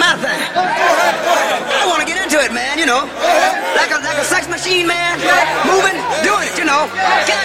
lot of things. I want to get into it, man, you know. Like a sex machine, man. Moving, doing it, you know. Get